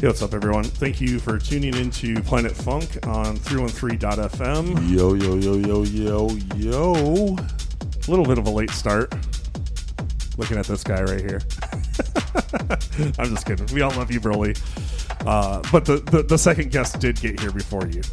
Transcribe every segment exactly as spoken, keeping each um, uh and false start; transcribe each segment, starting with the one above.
Hey, what's up, everyone? Thank you for tuning into Planet Funk on three one three dot f m. Yo, yo, yo, yo, yo, yo. A little bit of a late start. Looking at this guy right here. I'm just kidding. We all love you, Broly. Uh, but the, the, the second guest did get here before you.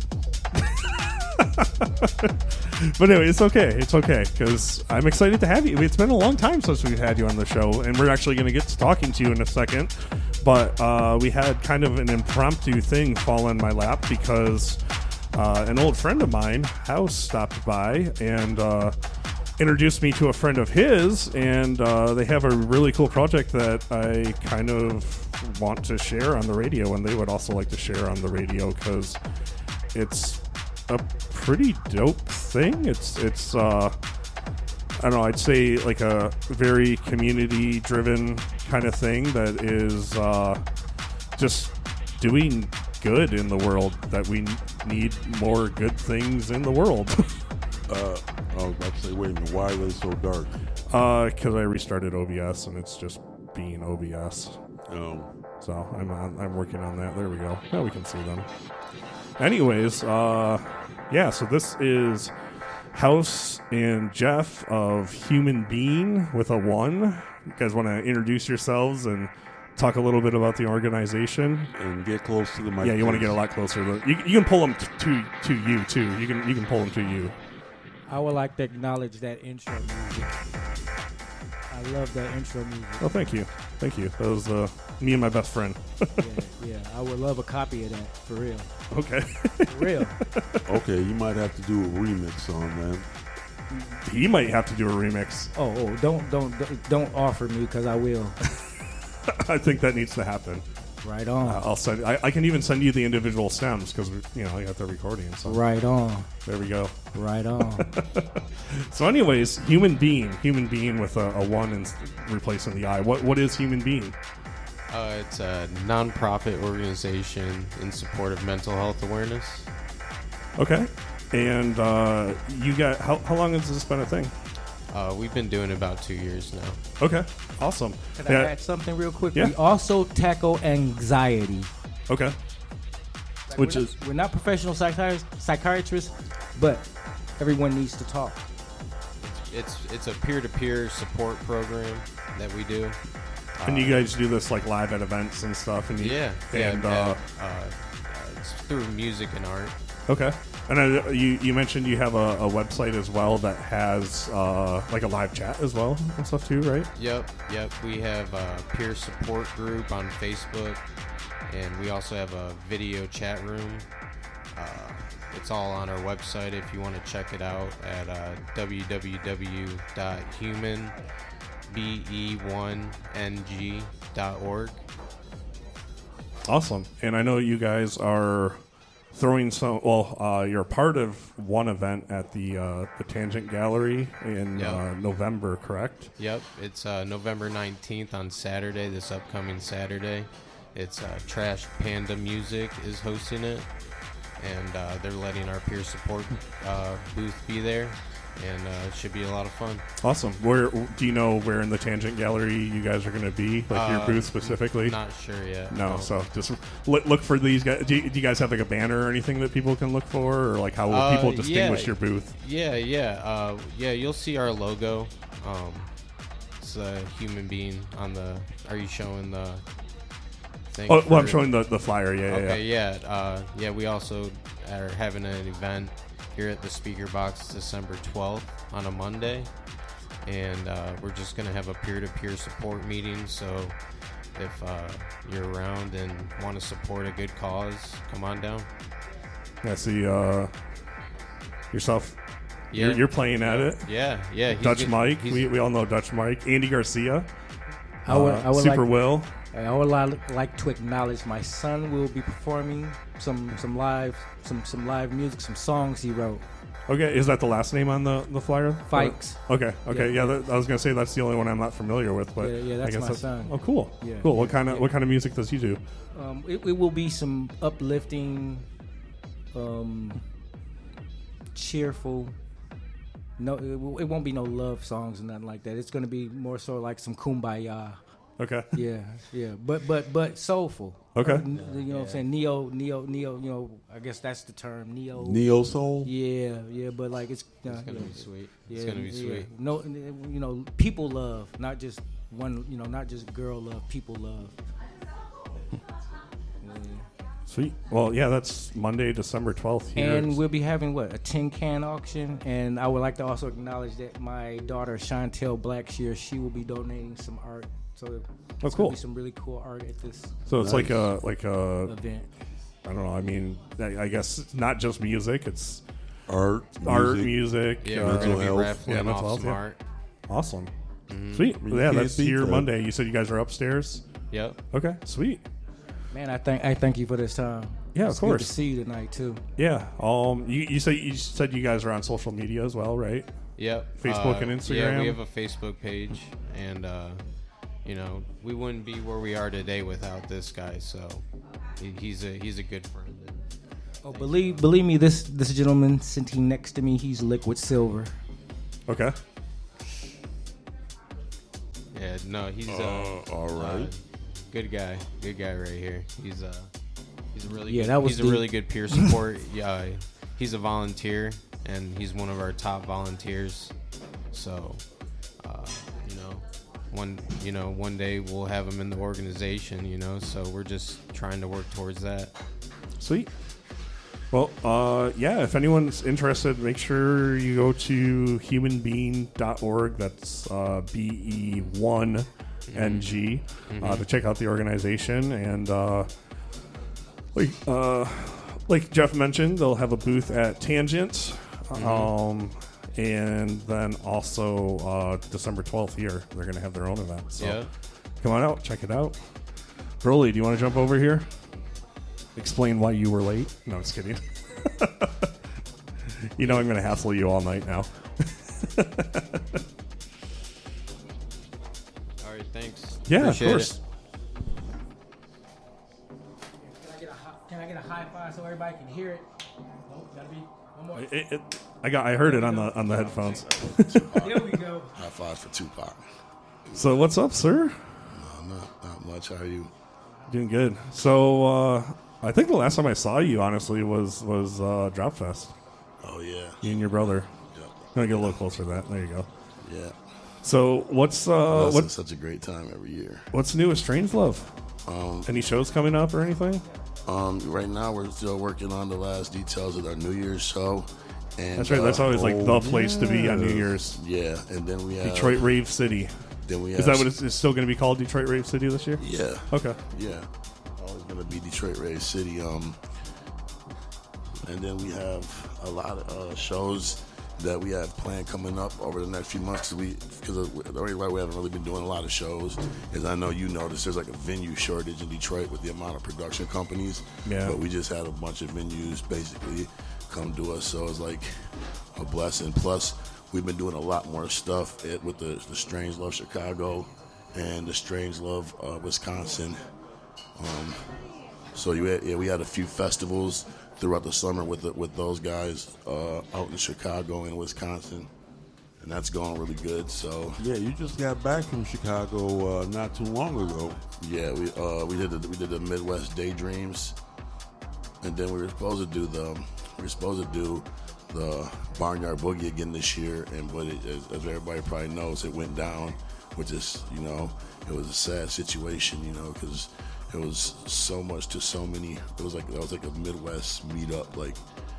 But anyway, it's okay. It's okay, because I'm excited to have you. It's been a long time since we've had you on the show, and we're actually going to get to talking to you in a second. But uh, we had kind of an impromptu thing fall in my lap because uh, an old friend of mine, House, stopped by and uh, introduced me to a friend of his, and uh, they have a really cool project that I kind of want to share on the radio, and they would also like to share on the radio because it's a pretty dope thing. It's it's uh, I don't know. I'd say like a very community driven kind of thing that is uh, just doing good in the world. That we need more good things in the world. uh, I was about to say, wait a minute, why are they so dark? Uh, because I restarted O B S and it's just being O B S. Oh. So I'm on, I'm working on that. There we go. Now we can see them. Anyways, uh, yeah. So this is House and Jeff of Human Being with a one. You guys want to introduce yourselves and talk a little bit about the organization? And get close to the mic. Yeah, you want to get a lot closer. You, you can pull them t- to to you too. You can you can pull them to you. I would like to acknowledge that intro music. I love that intro music. Oh, thank you, thank you. That was uh, me and my best friend. yeah, yeah. I would love a copy of that for real. Okay. For real. Okay, you might have to do a remix on that. He might have to do a remix. Oh, oh, don't don't don't, don't offer me because I will. I think that needs to happen. Right on. Uh, I'll send. I, I can even send you the individual stems because you know I got the recording. So right on. There we go. Right on. So, anyways, human being, human being with a, a one and replacing the I. What what is human being? Uh, it's a non-profit organization in support of mental health awareness. Okay. And uh, you got how how long has this been a thing? Uh, we've been doing it about two years now. Okay, awesome. Can yeah. I add something real quick? Yeah. We also tackle anxiety. Okay. Like Which we're is not, we're not professional psychiatrists, psychiatrists, but everyone needs to talk. It's it's a peer-to-peer support program that we do. And uh, you guys do this like live at events and stuff, and you, yeah, and yeah, uh, uh, uh, it's through music and art. Okay. And uh, you you mentioned you have a, a website as well that has uh, like a live chat as well and stuff too, right? Yep, yep. We have a peer support group on Facebook, and we also have a video chat room. Uh, it's all on our website if you want to check it out at uh, w w w dot human b e one n g dot org. Awesome. And I know you guys are throwing some. Well, uh, you're part of one event at the uh, the Tangent Gallery in Yep. uh, November, correct? Yep, it's uh, November nineteenth on Saturday, this upcoming Saturday. It's uh, Trash Panda Music is hosting it, and uh, they're letting our peer support uh, booth be there, and uh, it should be a lot of fun. Awesome. Where do you know where in the Tangent Gallery you guys are going to be? Like your Uh, booth specifically? Not sure yet. No, so just look, look for these guys. Do you, do you guys have like a banner or anything that people can look for, or like how will Uh, people distinguish yeah. your booth? Yeah, yeah, uh, yeah. You'll see our logo. Um, it's a human being on the. Are you showing the thing? Oh, well, I'm for- showing the, the flyer. Yeah, yeah, Okay, yeah. yeah, uh, yeah. We also are having an event here at the Speaker Box December twelfth on a Monday, and uh, we're just gonna have a peer-to-peer support meeting. So if uh, you're around and want to support a good cause, come on down. Yeah, see uh, yourself. Yeah, You're, you're playing at it. yeah, yeah. he's Dutch good- Mike. he's- We, we all know Dutch Mike. Andy Garcia. I would, uh, I would Super like, Will. I would li- like to acknowledge my son will be performing some some live some some live music, some songs he wrote. Okay, is that the last name on the, the flyer? Fikes. Okay, okay, yeah. Yeah, yeah. That, I was gonna say that's the only one I'm not familiar with, but Yeah, yeah, that's I guess my son. Oh, cool. Yeah, cool. What yeah, kind of yeah. what kind of music does he do? Um, it, it will be some uplifting, um, cheerful. No, it, will- it won't be no love songs or nothing like that. It's going to be more so like some kumbaya Okay. Yeah, yeah, but but but soulful. Okay. Uh, n- you know what I'm saying? Neo, neo, neo. You know, I guess that's the term. Neo. Neo soul. Yeah, yeah, but like it's. Uh, It's gonna yeah, be sweet. yeah, It's gonna be yeah. sweet. No, you know, people love, not just one. You know, not just girl love. People love. Sweet. Well, yeah, that's Monday, December twelfth. Here. And we'll be having what, a tin can auction. And I would like to also acknowledge that my daughter Chantel Blackshear, she will be donating some art. So That's there's cool. gonna be some really cool art at this So it's like a like a event. I don't know. I mean, I, I guess it's not just music. It's Art, art, music. music. Yeah, uh, we're gonna be health. raffling Yeah, mental off health, some yeah. art. Awesome. Mm-hmm. Sweet. You Yeah, can't that's beat here that. Monday. You said you guys are upstairs. Yep. Okay. Sweet. Man, I thank I thank you for this time. Yeah, of It's course. Good to see you tonight too. Yeah. Um. You, you said you said you guys are on social media as well, right? Yep. Facebook Uh, and Yeah, Instagram? we have a Facebook page, and uh, you know, we wouldn't be where we are today without this guy. So he, he's a he's a good friend. Oh, believe believe me, this this gentleman sitting next to me, he's liquid silver. Okay. Yeah, no, he's uh, Uh, all right. uh, good guy, good guy right here. He's uh, he's a really Yeah, good, that was he's a deep. really good peer support. Yeah, he's a volunteer, and he's one of our top volunteers. So, uh, you know, one you know one day we'll have him in the organization. You know, so we're just trying to work towards that. Sweet. Well, uh, yeah, if anyone's interested, make sure you go to human being dot org. That's uh, B E one N G uh, to check out the organization. And uh, like, uh, like Jeff mentioned, they'll have a booth at Tangent. Um, and then also uh, December twelfth here, they're going to have their own event. So Yeah. come on out, check it out. Broly, do you want to jump over here? Explain why you were late. No, I'm just kidding. You know I'm going to hassle you all night now. All right, thanks. Yeah, Appreciate of course. it. Can I get a high, can I get a high five so everybody can hear it? Nope, gotta be one more. It, it, I got. I heard it on the on the headphones. There we go. High five for Tupac. So what's up, sir? No, not, not much. How are you? Doing good. So uh, I think the last time I saw you, honestly, was was uh, Drop Fest. Oh, yeah. You and your brother. Yeah. I'm gonna get a little closer to that. There you go. Yeah. So what's uh, That's what's such a great time every year. what's new with Strangelove? Um, Any shows coming up or anything? um, right now, we're still working on the last details of our New Year's show. And, That's right. That's uh, always like the oh, place to be on New yes. Year's. Yeah, and then we have Detroit Rave City. Then we have Is that what it's, it's still going to be called? Detroit Rave City this year? Yeah. Okay. Yeah. Always gonna be Detroit Rave City. Um, and then we have a lot of uh, shows that we have planned coming up over the next few months. We because the only why we haven't really been doing a lot of shows is I know you noticed there's like a venue shortage in Detroit with the amount of production companies. Yeah. But we just had a bunch of venues basically come to us, so it's like a blessing. Plus, we've been doing a lot more stuff at, with the, the Strangelove Chicago and the Strangelove uh, Wisconsin. Um, so you had, yeah, we had a few festivals throughout the summer with the, with those guys uh, out in Chicago and Wisconsin, and that's going really good. So Yeah, you just got back from Chicago uh, not too long ago. yeah, we uh, we did the, we did the Midwest Daydreams, and then we were supposed to do the we were supposed to do the Barnyard Boogie again this year, and but it, as, as everybody probably knows, it went down, which is you know it was a sad situation, you know, because it was so much to so many. It was like that was like a Midwest meetup. Like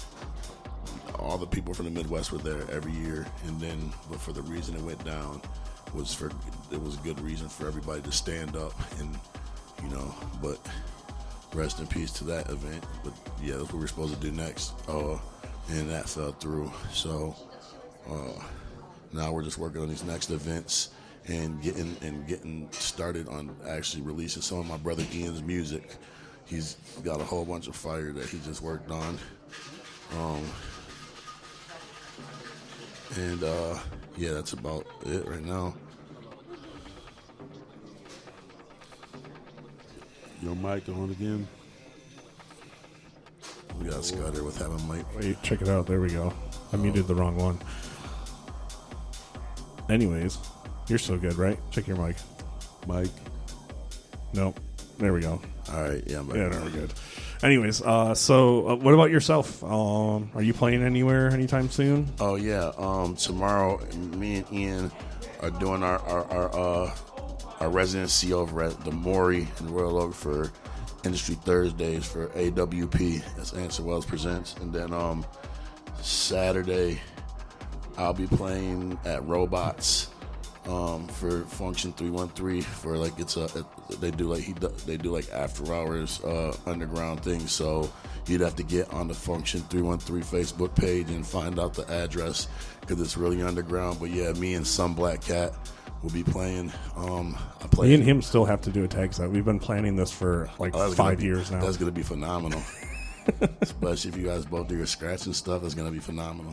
all the people from the Midwest were there every year, and then but for the reason it went down was for it was a good reason for everybody to stand up and you know. But rest in peace to that event. But yeah, that's what we were supposed to do next. Uh, and that fell through. So uh, now we're just working on these next events and getting and getting started on actually releasing some of my brother Ian's music. He's got a whole bunch of fire that he just worked on. Um, and uh, yeah, that's about it right now. Your mic on again. We got Scudder with having Mike. Wait, check it out. There we go. I muted the wrong one. Anyways, you're so good, right? Check your mic. Mike. Nope. There we go. All right, yeah, I'm back. Yeah, no, we're good. Anyways, uh, so uh, what about yourself? Um, are you playing anywhere anytime soon? Oh yeah, um, tomorrow me and Ian are doing our our our, uh, our residency over at the Maury in Royal Oak for Industry Thursdays for A W P. That's Answer Wells Presents, and then um, Saturday I'll be playing at Robots. Um, for Function three one three for like it's a it, they do like he do, they do like after hours uh, underground things, so you'd have to get on the Function three one three Facebook page and find out the address because it's really underground. But yeah, me and Some Black Cat will be playing. Um, I play. Me and him still have to do a tag set. We've been planning this for like oh, five be, years now. That's gonna be phenomenal, especially if you guys both do your scratch and stuff. It's gonna be phenomenal.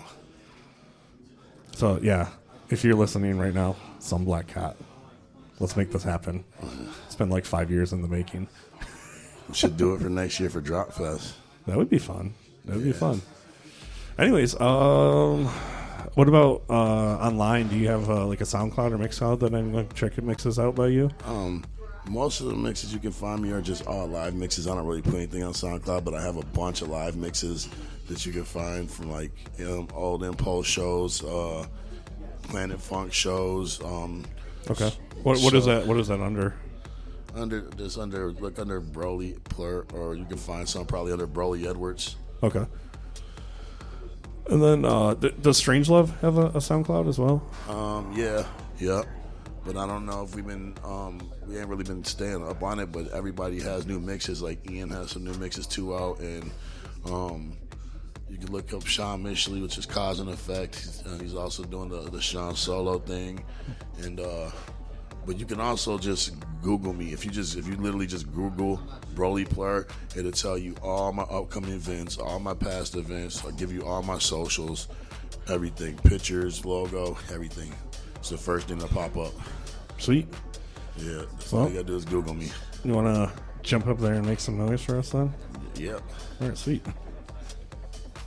So yeah. If you're listening right now, Some Black Cat, let's make this happen. It's been like five years in the making. We should do it for next year for Drop Fest. That would be fun. That would Yeah. be fun. Anyways, um, what about uh, online? Do you have uh, like a SoundCloud or Mixcloud that anyone can check mixes out by you? Um, most of the mixes you can find me are just all live mixes. I don't really put anything on SoundCloud, but I have a bunch of live mixes that you can find from like um, old Impulse shows, uh, Planet Funk shows. Um, Okay. What what is so- that? What is that under? Under this under look under Broly Plur, or you can find some probably under Broly Edwards. Okay. And then uh, th- does Strangelove have a, a SoundCloud as well? Um, yeah, yeah. But I don't know if we've been um, we ain't really been staying up on it. But everybody has new mixes. Like Ian has some new mixes too out, and um, you can look up Sean Mishley, which is Cause and Effect. He's, uh, he's also doing the the Sean Solo thing, and uh, but you can also just Google me. If you just if you literally just Google Broly Plur, it'll tell you all my upcoming events, all my past events. I'll give you all my socials, everything, pictures, logo, everything. It's the first thing that pop up. Sweet. Yeah, that's Well- all you gotta do is Google me. You want to jump up there and make some noise for us then? Yep. All right, sweet.